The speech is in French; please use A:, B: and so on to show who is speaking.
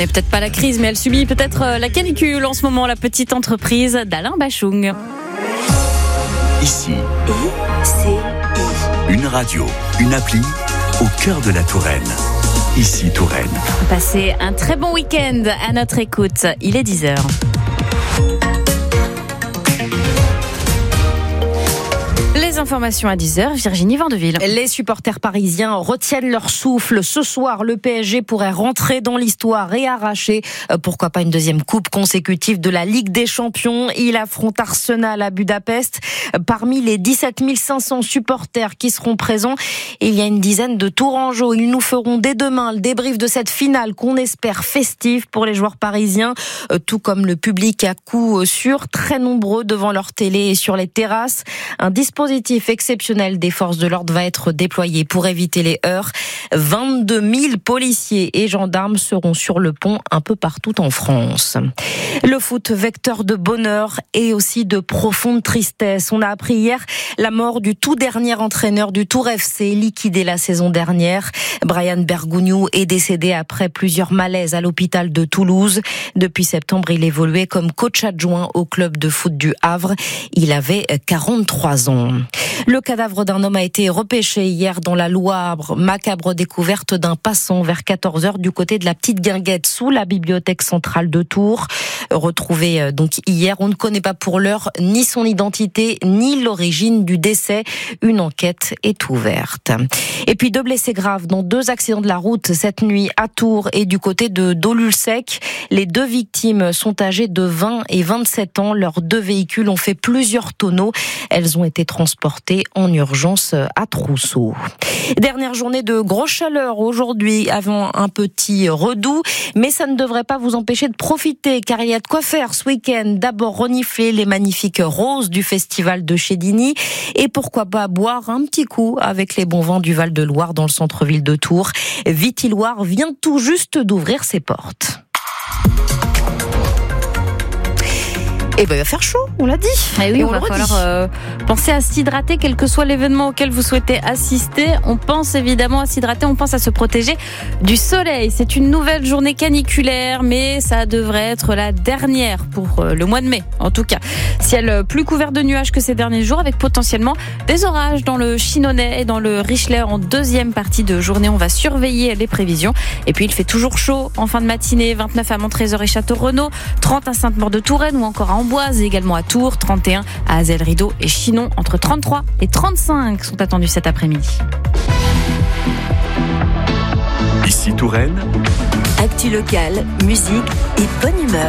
A: Et peut-être pas la crise, mais elle subit peut-être la canicule en ce moment, la petite entreprise d'Alain Bachung.
B: Ici, une radio, une appli au cœur de la Touraine. Ici, Touraine.
A: Passez un très bon week-end à notre écoute. Il est 10h. Les informations à 10h, Virginie Vandeville.
C: Les supporters parisiens retiennent leur souffle. Ce soir, le PSG pourrait rentrer dans l'histoire et arracher, pourquoi pas, une deuxième coupe consécutive de la Ligue des Champions. Il affronte Arsenal à Budapest. Parmi les 17 500 supporters qui seront présents, il y a une dizaine de Tourangeaux. Ils nous feront dès demain le débrief de cette finale qu'on espère festive pour les joueurs parisiens, tout comme le public à coup sûr, très nombreux devant leur télé et sur les terrasses. Un dispositif exceptionnel des forces de l'ordre va être déployé pour éviter les heurts. 22 000 policiers et gendarmes seront sur le pont un peu partout en France. Le foot, vecteur de bonheur et aussi de profonde tristesse. On a appris hier la mort du tout dernier entraîneur du Tour FC, liquidé la saison dernière. Brian Bergougnou est décédé après plusieurs malaises à l'hôpital de Toulouse. Depuis septembre, il évoluait comme coach adjoint au club de foot du Havre. Il avait 43 ans. Le cadavre d'un homme a été repêché hier dans la Loire. Macabre découverte d'un passant vers 14h du côté de la Petite Guinguette sous la bibliothèque centrale de Tours. Retrouvé donc hier, on ne connaît pas pour l'heure ni son identité ni l'origine du décès. Une enquête est ouverte. Et puis 2 blessés graves dans 2 accidents de la route cette nuit à Tours et du côté de Dolu-le-Sec. Les 2 victimes sont âgées de 20 et 27 ans. Leurs 2 véhicules ont fait plusieurs tonneaux. Elles ont été transportées en urgence à Trousseau. Dernière journée de grosse chaleur aujourd'hui avant un petit redout, mais ça ne devrait pas vous empêcher de profiter car il y a de quoi faire ce week-end. D'abord renifler les magnifiques roses du festival de Chédigny et pourquoi pas boire un petit coup avec les bons vins du Val-de-Loire dans le centre-ville de Tours. Vitilloire vient tout juste d'ouvrir ses portes. Et ben, il va faire chaud, on l'a dit.
A: Et oui, il va falloir penser à s'hydrater, quel que soit l'événement auquel vous souhaitez assister. On pense évidemment à s'hydrater, on pense à se protéger du soleil. C'est une nouvelle journée caniculaire, mais ça devrait être la dernière pour le mois de mai, en tout cas. Ciel plus couvert de nuages que ces derniers jours, avec potentiellement des orages dans le Chinonais et dans le Richelet en deuxième partie de journée. On va surveiller les prévisions. Et puis, il fait toujours chaud en fin de matinée. 29 à Montrésor et Château-Renaud, 30 à Sainte-Maure-de-Touraine ou encore à Amboise, également à Tours, 31 à Azel-Rideau et Chinon, entre 33 et 35 sont attendus cet après-midi.
B: Ici Touraine.
D: Actu locale, musique et bonne humeur.